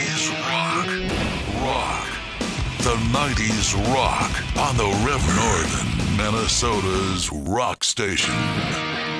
90s rock. Rock. The 90s rock on the Rev Northern, Minnesota's rock station.